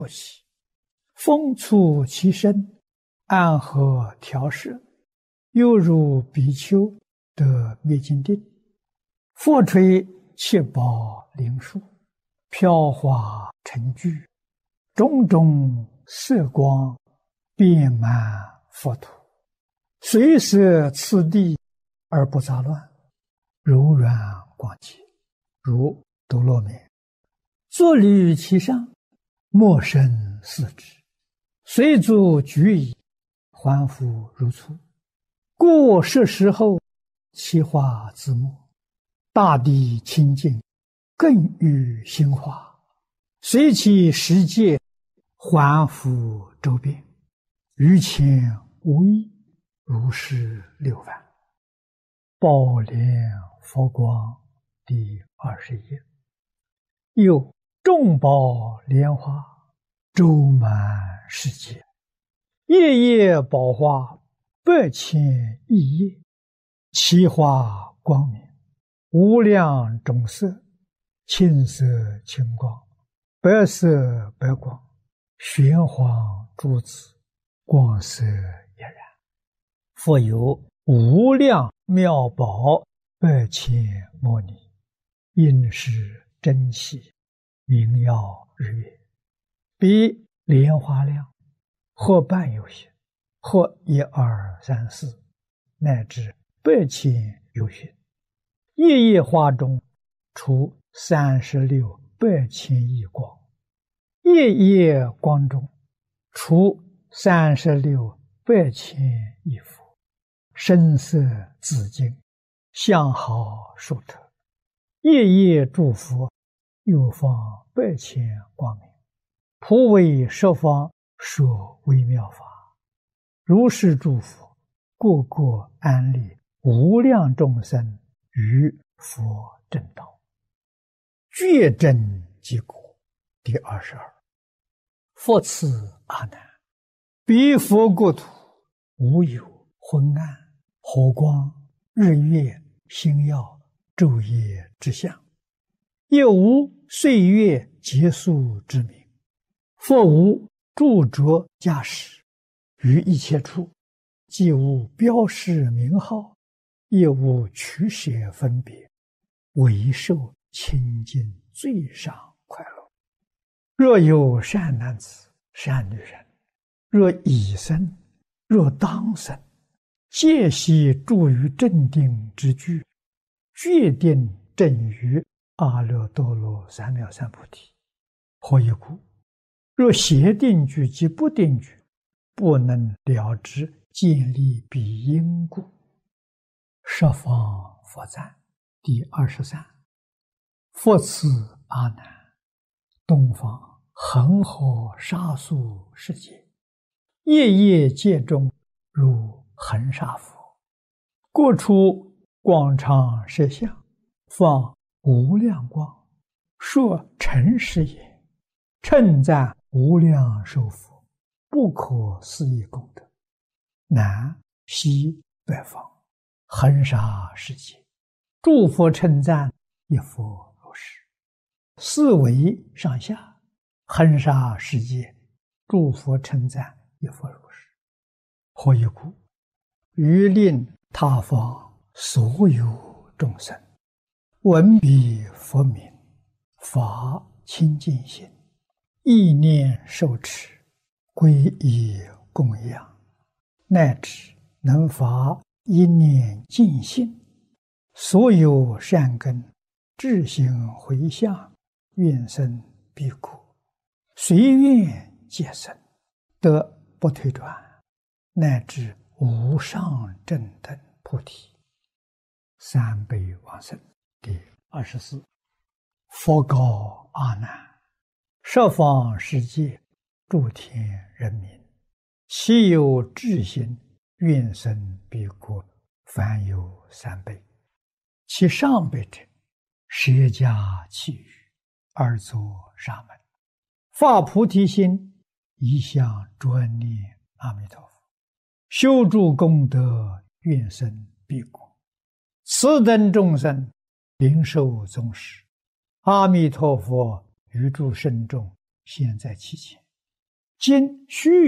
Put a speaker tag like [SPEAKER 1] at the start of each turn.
[SPEAKER 1] 不息，风促其身，安和调摄，犹如比丘得灭尽定。佛吹七宝灵树，飘华成聚，种种色光遍满佛土，随摄次第而不杂乱，柔软广洁，如斗罗面。坐立其上，莫生四肢，随足举矣，还复如初。故是时候，其化自没，大地清净，更欲兴化，随其世界，还复周遍，于前无异，如是六番。宝莲佛光第20页。又众宝莲花周满世界，夜夜宝花8,000亿叶，其花光明，无量种色，青色青光，白色白光，玄黄珠子，光色俨然。复有无量妙宝8,000摩尼，应是珍稀，明耀日月，比莲花量，或半有形，或1、2、3、4，乃至8,000有形。夜夜花中出36 8,000亿光，夜夜光中出36 8,000亿佛，声色自净，相好殊特。夜夜诸佛又放8,000光明，普为十方说微妙法。如是诸佛，个个安立无量众生于佛正道，觉真结果。第22。复次阿难，彼佛国土无有昏暗、火光、日月、星耀、昼夜之相，也无岁月结束之名。复无著着驾驶，于一切处，既无标示名号，也无取舍分别，唯受清净最上快乐。若有善男子、善女人，若已生，若当生，皆悉住于正定之具，决定正于阿耨多罗三藐三菩提。何以故？若邪定具及不定具，不能了知建立彼因故。十方佛赞第23。复次阿难，东方恒河沙数世界，夜夜界中如恒沙佛，各处广长舌相，放无量光，说诚实也，称赞无量寿佛，不可思议功德。南西北方恒沙世界，诸佛称赞一佛如是。四维上下恒沙世界，诸佛称赞一佛如是。何以故？于令他方所有众生闻彼佛名，发清净心，意念受持，皈依供养，乃至能发一念净心，所有善根智行回向，愿生彼国，随愿皆生，得不退转，乃至无上正等菩提。三辈往生第24。佛告阿难，十方世界诸天人民，其有智行，愿生彼国，凡有3辈。其上辈者，舍家弃语，而作沙门，发菩提心，一向专念阿弥陀佛，修诸功德，愿生彼国。此等众生领受宗师，阿弥陀佛于诸圣众现在其前， 今须